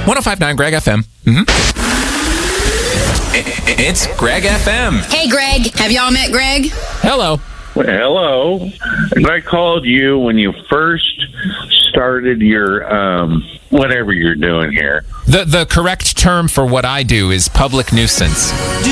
105.9 Greg FM. It's Greg FM. Hey, Greg. Have y'all met Greg? Hello. Well, hello. I called you when you first started your whatever you're doing here. The correct term for what I do is public nuisance.